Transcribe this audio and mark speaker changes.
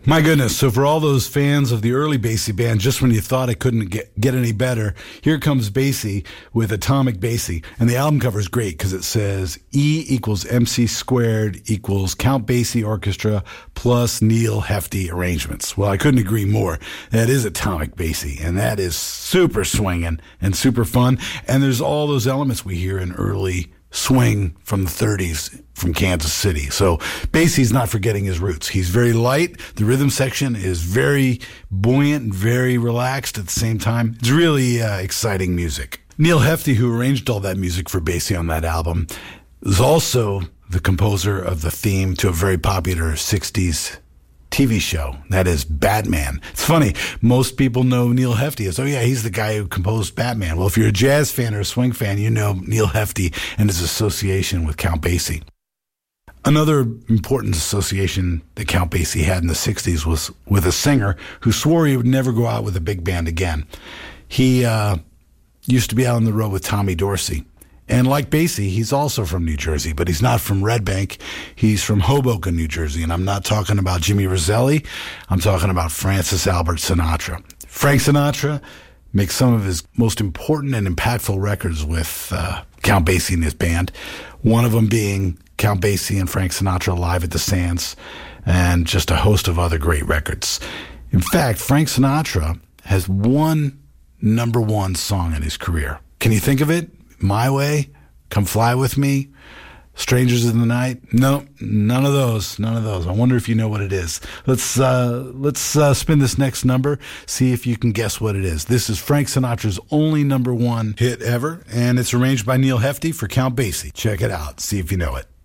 Speaker 1: My goodness. So for all those fans of the early Basie band, just when you thought it couldn't get any better, here comes Basie with Atomic Basie. And the album cover is great because it says E equals MC squared equals Count Basie Orchestra plus Neal Hefti arrangements. Well, I couldn't agree more. That is Atomic Basie, and that is super swinging and super fun. And there's all those elements we hear in early swing from the 30s from Kansas City. So Basie's not forgetting his roots. He's very light. The rhythm section is very buoyant and very relaxed at the same time. It's really exciting music. Neal Hefti, who arranged all that music for Basie on that album, is also the composer of the theme to a very popular 60s TV show. That is Batman. It's funny. Most people know Neal Hefti as, oh yeah, he's the guy who composed Batman. Well, if you're a jazz fan or a swing fan, you know Neal Hefti and his association with Count Basie. Another important association that Count Basie had in the 60s was with a singer who swore he would never go out with a big band again. He used to be out on the road with Tommy Dorsey. And like Basie, he's also from New Jersey, but he's not from Red Bank. He's from Hoboken, New Jersey. And I'm not talking about Jimmy Roselli. I'm talking about Francis Albert Sinatra. Frank Sinatra makes some of his most important and impactful records with Count Basie and his band. One of them being Count Basie and Frank Sinatra Live at the Sands, and just a host of other great records. In fact, Frank Sinatra has one number one song in his career. Can you think of it? My Way, Come Fly With Me, Strangers in the Night. No, none of those. I wonder if you know what it is. Let's spin this next number, see if you can guess what it is. This is Frank Sinatra's only number one hit ever, and it's arranged by Neal Hefti for Count Basie. Check it out, see if you know it.